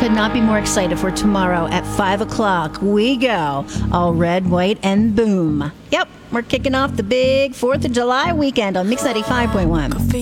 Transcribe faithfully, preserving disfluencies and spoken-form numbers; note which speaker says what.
Speaker 1: could not be more excited for tomorrow at five o'clock. We go. All red, white, and boom. Yep, we're kicking off the big fourth of July weekend on Mix ninety-five point one.